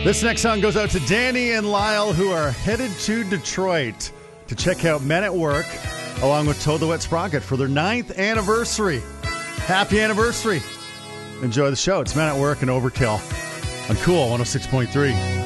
This next song goes out to Danny and Lyle, who are headed to Detroit to check out Men at Work, along with Toad the Wet Sprocket for their 9th anniversary. Happy anniversary. Enjoy the show. It's Men at Work and Overkill on Cool 106.3.